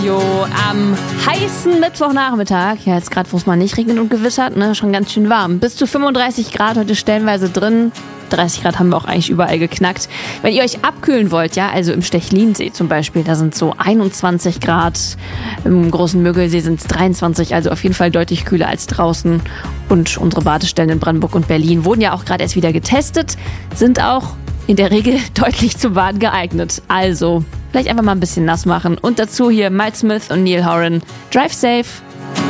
Am heißen Mittwochnachmittag, ja jetzt gerade, wo es mal nicht regnet und gewittert, ne, schon ganz schön warm. Bis zu 35 Grad heute stellenweise drin. 30 Grad haben wir auch eigentlich überall geknackt. Wenn ihr euch abkühlen wollt, ja, also im Stechlinsee zum Beispiel, da sind so 21 Grad. Im großen Müggelsee sind es 23, also auf jeden Fall deutlich kühler als draußen. Und unsere Badestellen in Brandenburg und Berlin wurden ja auch gerade erst wieder getestet, sind auch in der Regel deutlich zum Baden geeignet. Also vielleicht einfach mal ein bisschen nass machen. Und dazu hier Miles Smith und Neil Horan. Drive safe.